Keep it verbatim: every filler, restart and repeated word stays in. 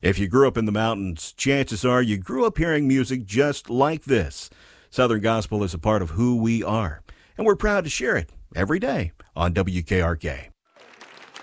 If you grew up in the mountains, chances are you grew up hearing music just like this. Southern Gospel is a part of who we are, and we're proud to share it every day on W K R K.